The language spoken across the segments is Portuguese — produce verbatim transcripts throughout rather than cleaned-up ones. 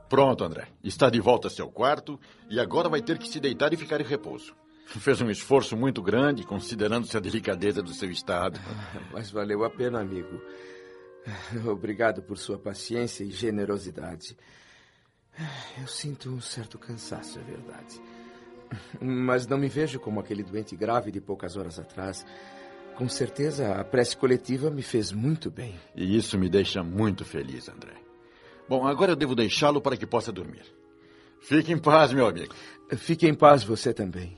Pronto, André. Está de volta ao seu quarto e agora vai ter que se deitar e ficar em repouso. Fez um esforço muito grande, considerando-se a delicadeza do seu estado. Mas valeu a pena, amigo. Obrigado por sua paciência e generosidade. Eu sinto um certo cansaço, é verdade. Mas não me vejo como aquele doente grave de poucas horas atrás. Com certeza, a prece coletiva me fez muito bem. E isso me deixa muito feliz, André. Bom, agora eu devo deixá-lo para que possa dormir. Fique em paz, meu amigo. Fique em paz você também.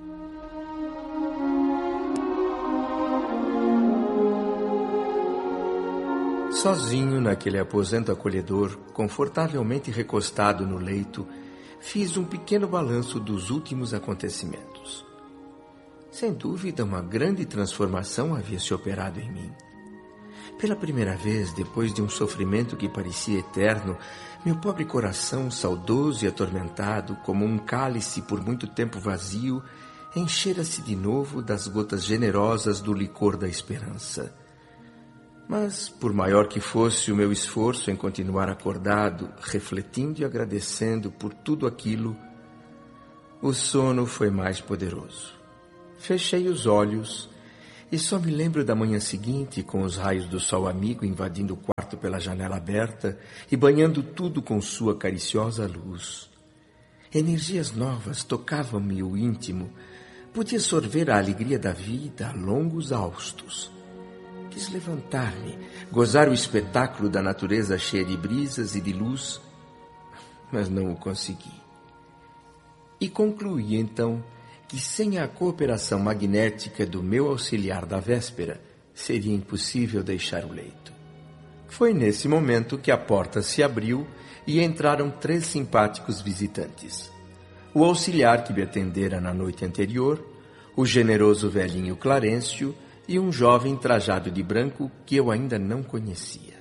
Sozinho naquele aposento acolhedor, confortavelmente recostado no leito, fiz um pequeno balanço dos últimos acontecimentos. Sem dúvida, uma grande transformação havia se operado em mim. Pela primeira vez, depois de um sofrimento que parecia eterno, meu pobre coração, saudoso e atormentado, como um cálice por muito tempo vazio, enchera-se de novo das gotas generosas do licor da esperança. Mas, por maior que fosse o meu esforço em continuar acordado, refletindo e agradecendo por tudo aquilo, o sono foi mais poderoso. Fechei os olhos e só me lembro da manhã seguinte, com os raios do sol amigo invadindo o quarto pela janela aberta e banhando tudo com sua cariciosa luz. Energias novas tocavam-me o íntimo. Podia sorver a alegria da vida a longos haustos. Quis levantar-me, gozar o espetáculo da natureza cheia de brisas e de luz, mas não o consegui. E concluí, então, que sem a cooperação magnética do meu auxiliar da véspera, seria impossível deixar o leito. Foi nesse momento que a porta se abriu e entraram três simpáticos visitantes. O auxiliar que me atendera na noite anterior, o generoso velhinho Clarencio e um jovem trajado de branco que eu ainda não conhecia.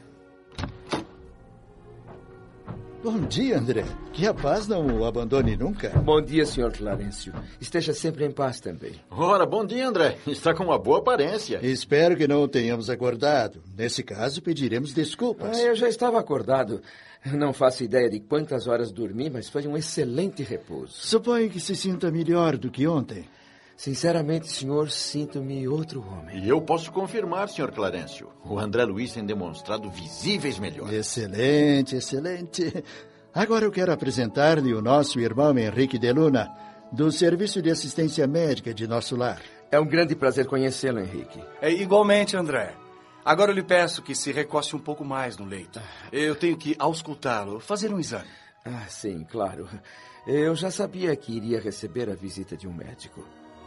Bom dia, André. Que a paz não o abandone nunca. Bom dia, senhor Clarencio. Esteja sempre em paz também. Ora, bom dia, André. Está com uma boa aparência. Espero que não o tenhamos acordado. Nesse caso, pediremos desculpas. Ah, eu já estava acordado. Não faço ideia de quantas horas dormi, mas foi um excelente repouso. Suponho que se sinta melhor do que ontem. Sinceramente, senhor, sinto-me outro homem. E eu posso confirmar, senhor Clarencio. O André Luiz tem demonstrado visíveis melhores. Excelente, excelente. Agora eu quero apresentar-lhe o nosso irmão Henrique de Luna, do Serviço de Assistência Médica de nosso lar. É um grande prazer conhecê-lo, Henrique. É igualmente, André. Agora eu lhe peço que se recoste um pouco mais no leito. Eu tenho que auscultá-lo, fazer um exame. Ah, sim, claro. Eu já sabia que iria receber a visita de um médico.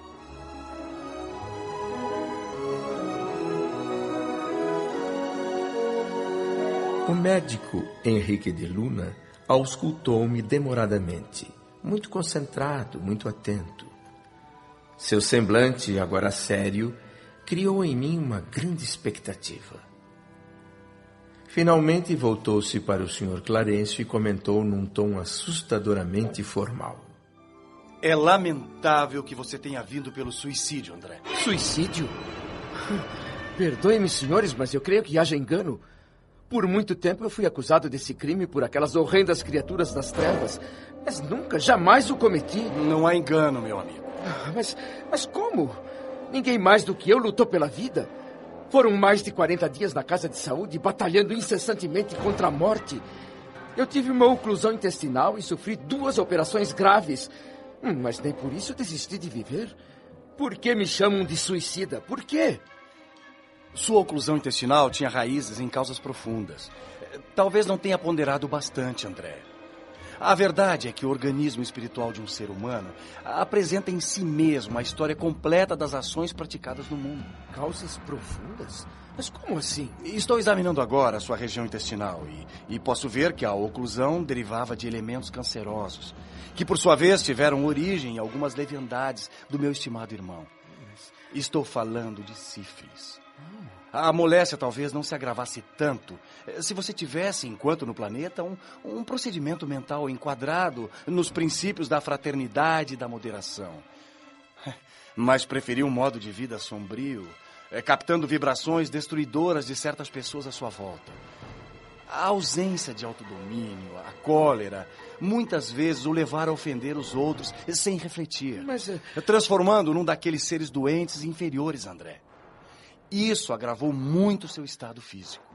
O médico Henrique de Luna auscultou-me demoradamente, muito concentrado, muito atento. Seu semblante, agora sério, criou em mim uma grande expectativa. Finalmente voltou-se para o senhor Clarencio e comentou num tom assustadoramente formal. É lamentável que você tenha vindo pelo suicídio, André. Suicídio? Perdoe-me, senhores, mas eu creio que haja engano. Por muito tempo eu fui acusado desse crime por aquelas horrendas criaturas das trevas, mas nunca, jamais o cometi. Não há engano, meu amigo. Mas, mas como? Ninguém mais do que eu lutou pela vida. Foram mais de quarenta dias na casa de saúde, batalhando incessantemente contra a morte. Eu tive uma oclusão intestinal e sofri duas operações graves. Mas nem por isso desisti de viver. Por que me chamam de suicida? Por quê? Sua oclusão intestinal tinha raízes em causas profundas. Talvez não tenha ponderado bastante, André. A verdade é que o organismo espiritual de um ser humano apresenta em si mesmo a história completa das ações praticadas no mundo. Causas profundas? Mas como assim? Estou examinando agora a sua região intestinal e, e posso ver que a oclusão derivava de elementos cancerosos, que por sua vez tiveram origem em algumas leviandades do meu estimado irmão. Estou falando de sífilis. A molécia talvez não se agravasse tanto se você tivesse, enquanto no planeta, um, um procedimento mental enquadrado nos princípios da fraternidade e da moderação. Mas preferiu um modo de vida sombrio, captando vibrações destruidoras de certas pessoas à sua volta. A ausência de autodomínio, a cólera, muitas vezes o levaram a ofender os outros sem refletir. Mas... é- Transformando-o num daqueles seres doentes e inferiores, André. Isso agravou muito seu estado físico.